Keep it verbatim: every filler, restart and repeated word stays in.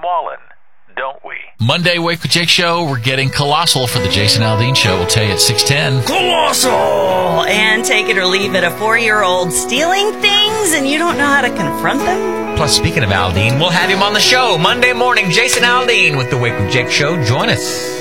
fallen, don't we? Monday Wake with Jake show. We're getting colossal for the Jason Aldean show. We'll tell you at six ten. Colossal! And take it or leave it, a four-year-old stealing things and you don't know how to confront them? Plus, speaking of Aldean, we'll have him on the show Monday morning. Jason Aldean with the Wake with Jake show. Join us.